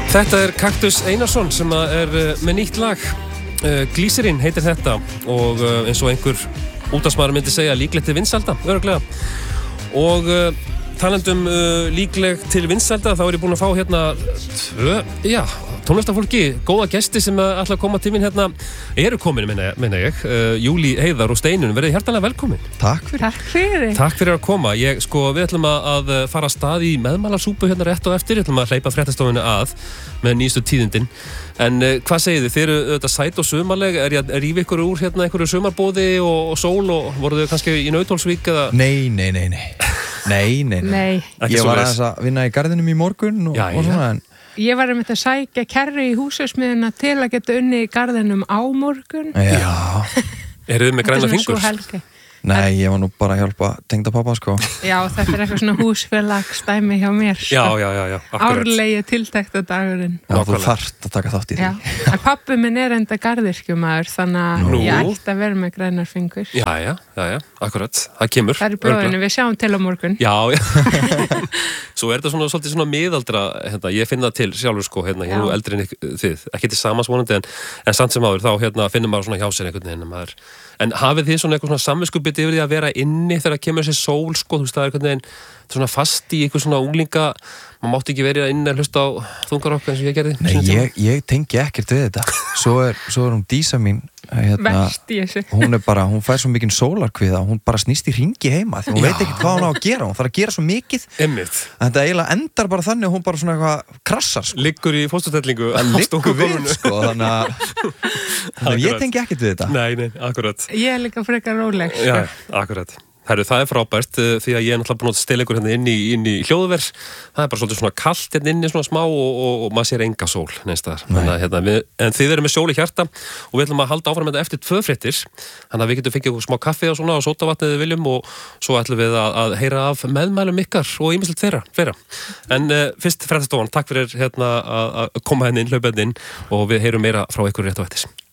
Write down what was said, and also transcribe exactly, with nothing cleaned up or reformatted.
Þetta er Kaktus Einarsson sem er með nýtt lag. Glýserinn heitir þetta og eins og einhver útvarpsmaður myndi segja líklegt til vinsælda, örugglega. Og talandum líkleg til vinsælda, þá er ég búinn að fá hérna tvö, já, tónlistarfólki, góða gesti sem ætla að koma til mín hérna, eru komin, meina, meina ég, uh, Júlí, Heiðar og Steinun, verið hjartanlega velkomin. Takk fyrir. Takk fyrir. Takk fyrir að koma. Ég, sko, við ætlum að fara að stað í meðmælarsúpu hérna rétt á eftir, við ætlum að hleypa fréttastofinu að með nýjustu tíðindin. En uh, hvað segið þið? Þið eru auðvitað sæt og sumarleg, er ég að rífa ykkur úr hérna einhverju sumarbóði og, og sól og voruð þið kannski í Nauthólsvík eða? Nei, nei, nei, nei. Nei, nei, nei. Nei. Ég var aðeins að vinna í garðinum í morgun og, Já, og svona, en Ég var um þetta að sækja kerri í húsasmiðuna til að geta unni í garðinum á morgun. Já. Eru þið með græna fingur? Þetta er svona svo helgi. Nei, ég var nú bara að hjálpa tengda pappa, sko. Já, þetta er eitthvað svona húsfélagsdæmi hjá mér. Sko. Já, já, já, já, akkurat. Árlegi tiltekta dagurinn. Já, þú þarft að taka þátt í því. Já, en pappi minn er enda garðyrkjumaður, þannig Nú. að ég ætti að vera með grænar fingur. Já, já, já, já, akkurat. Það kemur. Það er í bróðinu, við sjáum til á morgun. Já, já. Svo er þetta svona, svolítið svona miðaldra, hérna, ég finn það til sjálfur sko, hérna, ég er nú eldri en ykkur, þið, ekki til samans vonandi, en, en samt sem áður, þá hérna, finnum maður svona hjá sér einhvern veginn, maður. En hafið þið svona eitthvað svona samviskubit yfir því að vera inni þegar kemur þessi sól, sko, þú veist, það er einhvern veginn svona fast í eitthvað svona unglinga, maður mátti ekki verið inni að hlusta á þungarokk eins og ég gerði. Nei, ég, ég tengi ekkert við þetta. Svo er, svo er hún Dísa mín, hérna, Verst í þessu. hún er bara, hún fær svo mikinn sólarkviða, hún bara snýst í hringi heima, því hún veit ekki hvað hún á að gera, hún þarf að gera svo mikið. Einmitt. Þetta eiginlega endar bara þannig að hún bara svona eitthvað krassar, sko. Liggur í fósturtellingu. Það liggur við, sko, þannig að, þannig að ég tengi ekkert við þetta. Nei, nei, akkurat. Ég er líka frekar róleg, sko. Já, akkurat. Herru, það er frábært uh, því að ég er náttúrulega búin að stela ykkur hérna inn í, inn í hljóðver. Það er bara svolítið svona kalt hérna inni svona smá og, og, og maður sér enga sól neins staðar. Þannig að hérna, við, en þið erum með sól í hjarta og við ætlum að halda áfram þetta eftir tvö fréttir. Þannig að við getum fengið smá kaffi og svona og sótavatnið við viljum og svo ætlum við að, að heyra af meðmælum ykkar og ýmislegt þeirra, þeirra. En uh, fyrst fréttastofan, takk fyrir hérna að koma henni inn, hlaupa henni inn og við heyrum meira frá ykkur rétt á eftir.